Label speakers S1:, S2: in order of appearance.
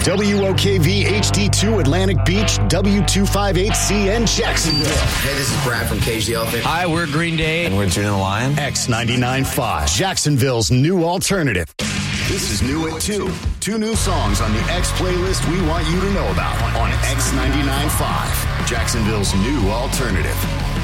S1: WOKV HD2 Atlantic Beach, W258CN Jacksonville.
S2: Hey, this is Brad from Cage the Elephant.
S3: Hi, we're Green Day.
S4: And we're Tune the Lion.
S1: X99.5, Jacksonville's new alternative. This is New at 2. 2 new songs on the X playlist we want you to know about on X99.5, Jacksonville's new alternative.